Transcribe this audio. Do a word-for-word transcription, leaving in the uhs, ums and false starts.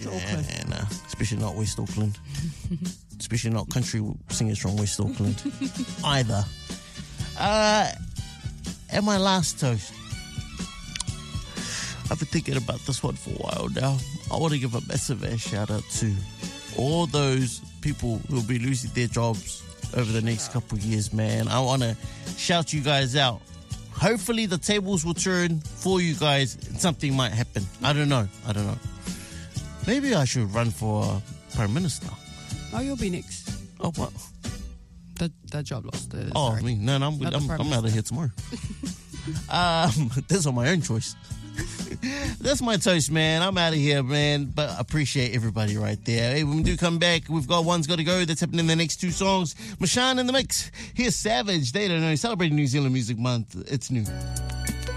to yeah, Auckland. Yeah, nah. Especially not West Auckland. Especially not country singers from West Auckland either. Uh, and my last toast. I've been thinking about this one for a while now. I want to give a massive ass shout out to all those people who will be losing their jobs over the next couple of years, man. I want to shout you guys out. Hopefully the tables will turn for you guys and something might happen. I don't know. I don't know. Maybe I should run for uh, Prime Minister. Oh, you'll be next. Oh, what? The, the job loss. The, Oh, sorry. I mean, no, no, I'm, Not the I'm, Prime I'm out of here tomorrow. um, that's on my own choice. That's my toast, man. I'm out of here, man. But I appreciate everybody right there. Hey, when we do come back, we've got One's Gotta Go. That's happening in the next two songs. Mashan in the mix. Here's Savage. They don't know. Celebrating New Zealand Music Month. It's new.